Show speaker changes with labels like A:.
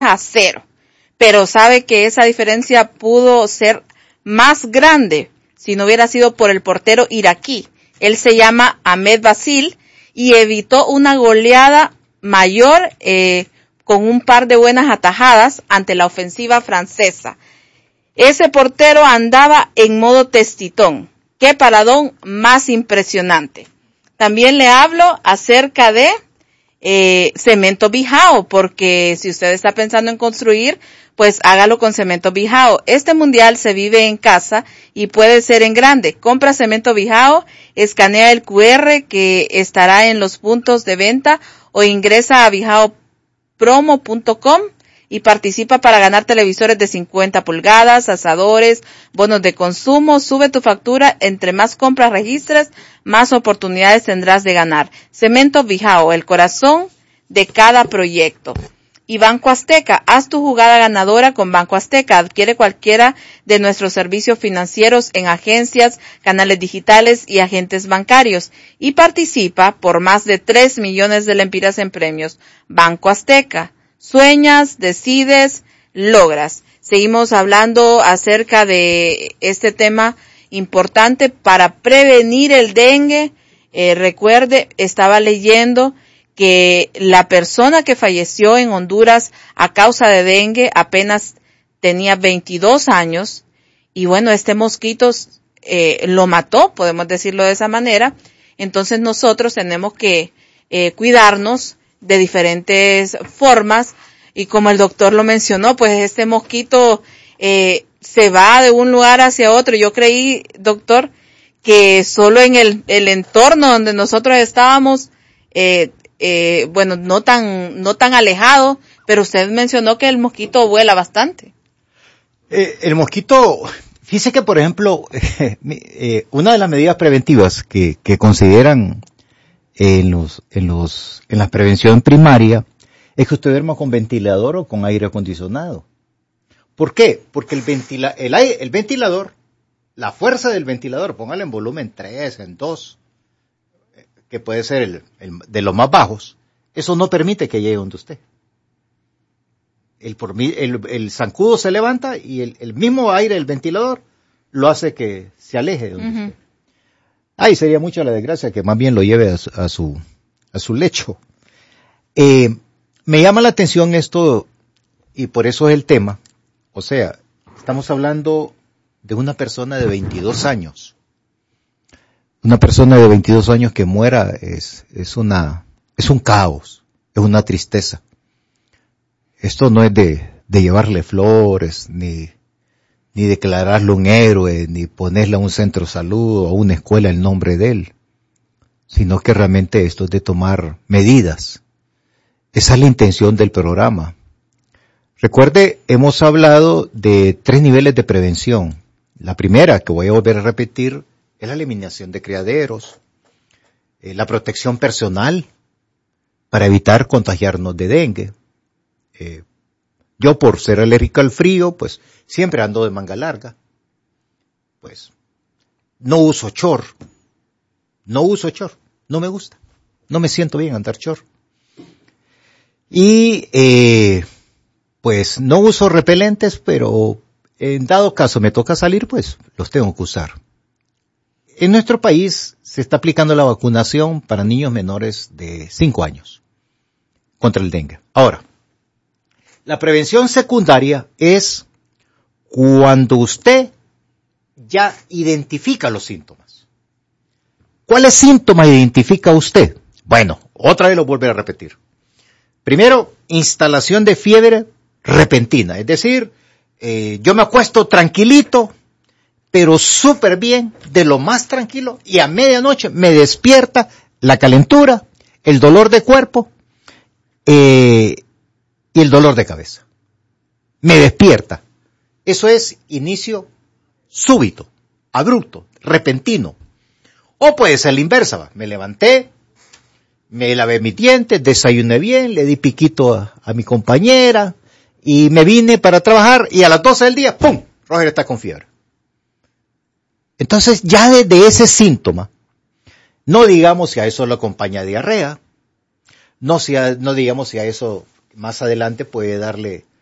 A: a 0. Pero sabe que esa diferencia pudo ser más grande si no hubiera sido por el portero iraquí. Él se llama Ahmed Basil y evitó una goleada mayor con un par de buenas atajadas ante la ofensiva francesa. Ese portero andaba en modo testitón. ¡Qué paradón más impresionante! También le hablo acerca de Cemento Bijao, porque si usted está pensando en construir, pues hágalo con Cemento Bijao. Este mundial se vive en casa y puede ser en grande. Compra Cemento Bijao, escanea el QR que estará en los puntos de venta o ingresa a bijaopromo.com y participa para ganar televisores de 50 pulgadas, asadores, bonos de consumo. Sube tu factura, entre más compras registres, más oportunidades tendrás de ganar. Cemento Bijao, el corazón de cada proyecto. Y Banco Azteca, haz tu jugada ganadora con Banco Azteca. Adquiere cualquiera de nuestros servicios financieros en agencias, canales digitales y agentes bancarios. Y participa por más de 3 millones de lempiras en premios. Banco Azteca. Sueñas, decides, logras. Seguimos hablando acerca de este tema importante para prevenir el dengue. Recuerde, estaba leyendo que la persona que falleció en Honduras a causa de dengue apenas tenía 22 años y bueno, este mosquito lo mató, podemos decirlo de esa manera. Entonces nosotros tenemos que cuidarnos de diferentes formas y como el doctor lo mencionó, pues este mosquito se va de un lugar hacia otro. Yo creí, doctor, que solo en el entorno donde nosotros estábamos, bueno, no tan alejado, pero usted mencionó que el mosquito vuela bastante.
B: El mosquito, fíjese que por ejemplo, una de las medidas preventivas que consideran en la prevención primaria es que usted duerma con ventilador o con aire acondicionado. ¿Por qué? Porque el ventilador, la fuerza del ventilador, póngale en volumen 3, en 2, que puede ser el de los más bajos, eso no permite que llegue donde usted. El zancudo se levanta y el mismo aire del ventilador lo hace que se aleje de donde usted. Ay, sería mucha la desgracia que más bien lo lleve a su lecho. Me llama la atención esto y por eso es el tema. O sea, estamos hablando de una persona de 22 años. Una persona de 22 años que muera es un caos, es una tristeza. Esto no es de llevarle flores, ni declararlo un héroe, ni ponerle a un centro de salud o a una escuela el nombre de él, sino que realmente esto es de tomar medidas. Esa es la intención del programa. Recuerde, hemos hablado de 3 niveles de prevención. La primera, que voy a volver a repetir, es la eliminación de criaderos, la protección personal para evitar contagiarnos de dengue. Yo por ser alérgico al frío, pues siempre ando de manga larga. Pues no uso short. No me gusta. No me siento bien andar short. Y pues no uso repelentes, pero en dado caso me toca salir, pues los tengo que usar. En nuestro país se está aplicando la vacunación para niños menores de 5 años contra el dengue. Ahora, la prevención secundaria es cuando usted ya identifica los síntomas. ¿Cuáles síntomas identifica usted? Bueno, otra vez lo vuelvo a repetir. Primero, instalación de fiebre repentina, es decir, yo me acuesto tranquilito, pero súper bien, de lo más tranquilo, y a medianoche me despierta la calentura, el dolor de cuerpo y el dolor de cabeza. Me despierta. Eso es inicio súbito, abrupto, repentino. O puede ser la inversa, ¿va? Me levanté, me lavé mis dientes, desayuné bien, le di piquito a mi compañera y me vine para trabajar y a las 12 del día, ¡pum!, Roger está con fiebre. Entonces ya desde ese síntoma, no digamos si a eso le acompaña diarrea, no digamos si a eso más adelante puede darle